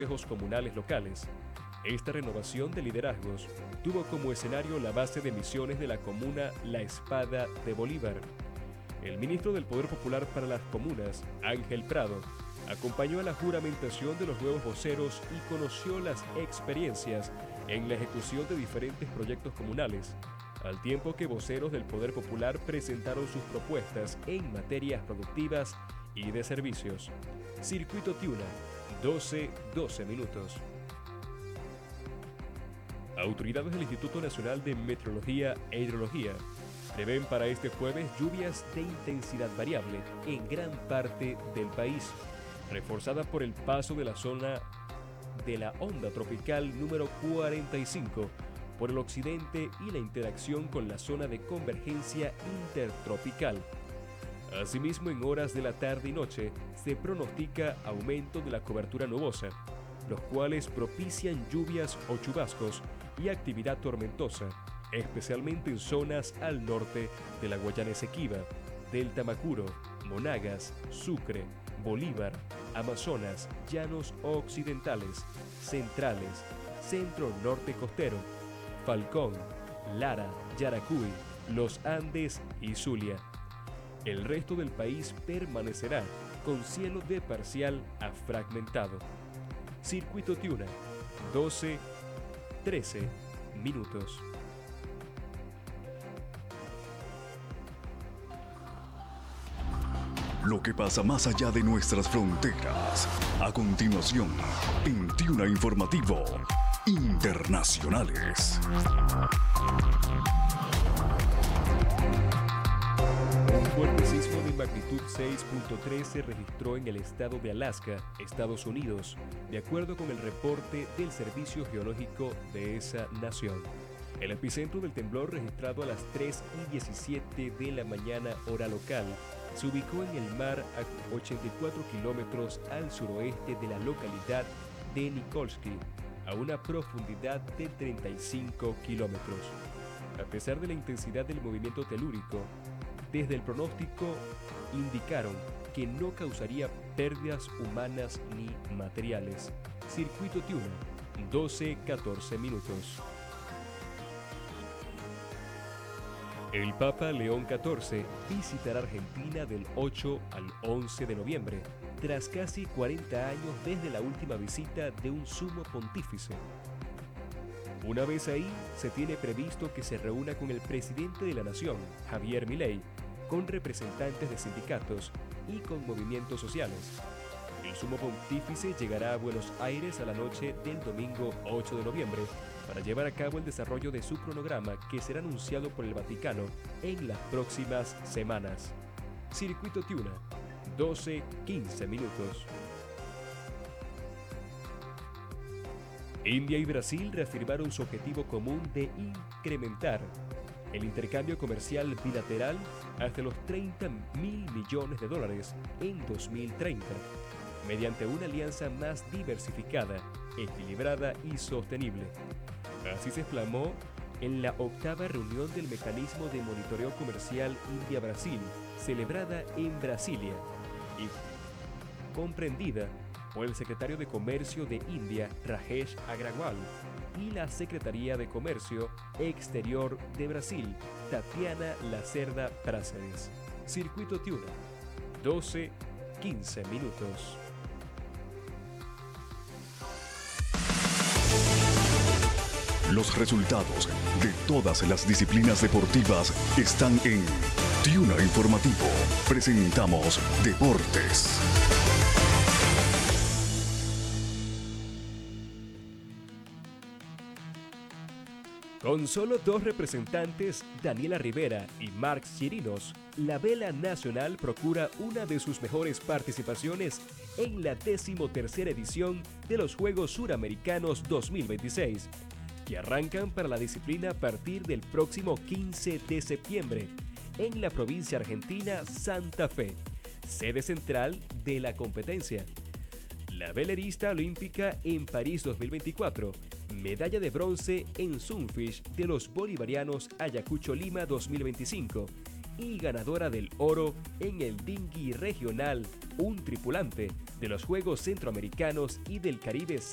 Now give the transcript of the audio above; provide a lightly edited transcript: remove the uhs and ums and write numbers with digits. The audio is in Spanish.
consejos comunales locales. Esta renovación de liderazgos tuvo como escenario la base de misiones de la comuna La Espada de Bolívar. El ministro del Poder Popular para las Comunas, Ángel Prado, acompañó a la juramentación de los nuevos voceros y conoció las experiencias en la ejecución de diferentes proyectos comunales, al tiempo que voceros del Poder Popular presentaron sus propuestas en materias productivas y de servicios. Circuito Tiuna, 12 minutos. Autoridades del Instituto Nacional de Meteorología e Hidrología prevén para este jueves lluvias de intensidad variable en gran parte del país, reforzada por el paso de la zona de la onda tropical número 45 por el occidente y la interacción con la zona de convergencia intertropical. Asimismo, en horas de la tarde y noche se pronostica aumento de la cobertura nubosa, los cuales propician lluvias o chubascos y actividad tormentosa, especialmente en zonas al norte de la Guayana Esequiba, del Tamacuro, Monagas, Sucre, Bolívar, Amazonas, llanos occidentales, centrales, centro-norte costero, Falcón, Lara, Yaracuy, Los Andes y Zulia. El resto del país permanecerá con cielo de parcial a fragmentado. Circuito Tiuna, 13 minutos. Lo que pasa más allá de nuestras fronteras. A continuación, en Tiuna Informativo Internacionales. Un fuerte sismo de magnitud 6.3 se registró en el estado de Alaska, Estados Unidos, de acuerdo con el reporte del Servicio Geológico de esa nación. El epicentro del temblor, registrado a las 3:17 de la mañana hora local, se ubicó en el mar a 84 kilómetros al suroeste de la localidad de Nikolsky, a una profundidad de 35 kilómetros. A pesar de la intensidad del movimiento telúrico, desde el pronóstico indicaron que no causaría pérdidas humanas ni materiales. Circuito Tiuna, 14 minutos. El Papa León XIV visitará Argentina del 8 al 11 de noviembre, tras casi 40 años desde la última visita de un sumo pontífice. Una vez ahí, se tiene previsto que se reúna con el presidente de la nación, Javier Milei, con representantes de sindicatos y con movimientos sociales. El sumo pontífice llegará a Buenos Aires a la noche del domingo 8 de noviembre para llevar a cabo el desarrollo de su cronograma, que será anunciado por el Vaticano en las próximas semanas. Circuito Tiuna, 15 minutos. India y Brasil reafirmaron su objetivo común de incrementar el intercambio comercial bilateral hasta los $30.000 millones en 2030, mediante una alianza más diversificada, equilibrada y sostenible. Así se plasmó en la 8ª reunión del Mecanismo de Monitoreo Comercial India-Brasil, celebrada en Brasilia y comprendida por el secretario de Comercio de India, Rajesh Agrawal, y la Secretaría de Comercio Exterior de Brasil, Tatiana Lacerda Prazeres. Circuito Tiuna, 15 minutos. Los resultados de todas las disciplinas deportivas están en Tiuna Informativo. Presentamos Deportes. Con solo 2 representantes, Daniela Rivera y Marx Chirinos, la vela nacional procura una de sus mejores participaciones en la 13ª edición de los Juegos Suramericanos 2026, que arrancan para la disciplina a partir del próximo 15 de septiembre en la provincia argentina Santa Fe, sede central de la competencia. La velerista olímpica en París 2024, medalla de bronce en Sunfish de los bolivarianos Ayacucho Lima 2025 y ganadora del oro en el dinghy regional Un Tripulante de los Juegos Centroamericanos y del Caribe